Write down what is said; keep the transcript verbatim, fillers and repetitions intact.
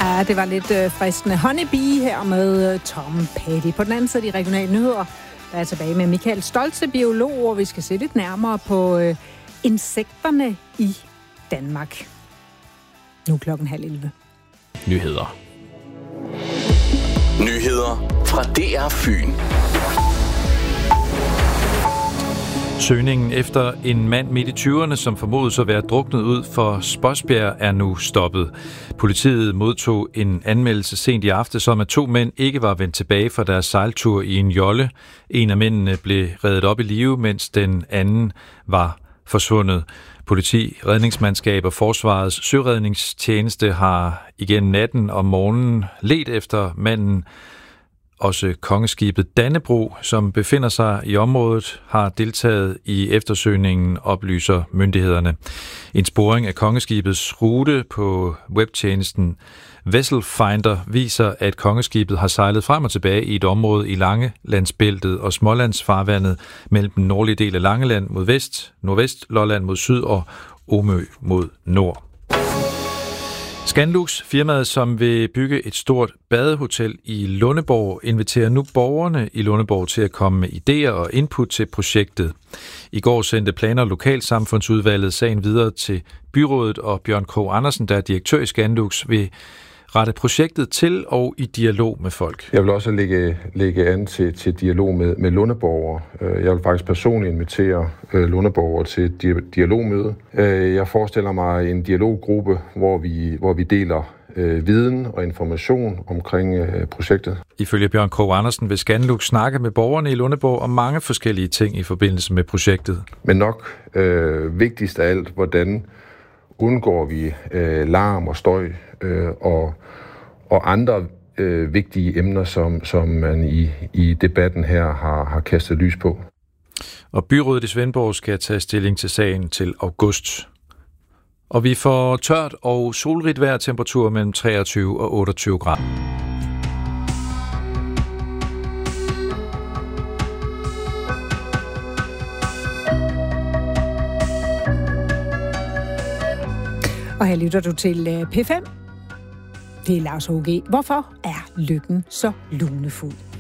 Ja, det var lidt øh, fristende. Honeybee her med øh, Tom Petty. På den anden side af de regionale nyheder, der er tilbage med Michael Stoltze, biolog, og vi skal se lidt nærmere på øh, insekterne i Danmark. Nu klokken halv elleve. Nyheder. Nyheder fra D R Fyn. Søgningen efter en mand midt i tyverne, som formodes at være druknet ud for Spodsbjerg, er nu stoppet. Politiet modtog en anmeldelse sent i aftes om, at to mænd ikke var vendt tilbage fra deres sejltur i en jolle. En af mændene blev reddet op i live, mens den anden var forsvundet. Politi, redningsmandskab og Forsvarets søredningstjeneste har igennem natten og morgenen ledt efter manden. Også kongeskibet Dannebrog, som befinder sig i området, har deltaget i eftersøgningen, oplyser myndighederne. En sporing af kongeskibets rute på webtjenesten Vessel Finder viser, at kongeskibet har sejlet frem og tilbage i et område i Langelandsbæltet og Smålandsfarvandet mellem den nordlige del af Langeland mod vest, Nordvest, Lolland mod syd og Omø mod nord. Scanlux, firmaet, som vil bygge et stort badehotel i Lundeborg, inviterer nu borgerne i Lundeborg til at komme med idéer og input til projektet. I går sendte Plan- og Lokalsamfundsudvalget sagen videre til byrådet, og Bjørn K. Andersen, der er direktør i Scanlux, vil rette projektet til og i dialog med folk. Jeg vil også lægge, lægge an til, til dialog med, med lundeborgere. Jeg vil faktisk personligt invitere øh, lundeborgere til et di- dialogmøde. Jeg forestiller mig en dialoggruppe, hvor vi, hvor vi deler øh, viden og information omkring øh, projektet. Ifølge Bjørn K. Andersen vil Scanlux snakke med borgerne i Lundeborg om mange forskellige ting i forbindelse med projektet. Men nok øh, vigtigst af alt, hvordan undgår vi øh, larm og støj øh, og, og andre øh, vigtige emner, som, som man i, i debatten her har, har kastet lys på. Og byrådet i Svendborg skal tage stilling til sagen til august. Og vi får tørt og solrigt vejr, temperatur mellem treogtyve og otteogtyve grader. Og her lytter du til P fem. Det er Lars H G. Hvorfor er lykken så lunefuld?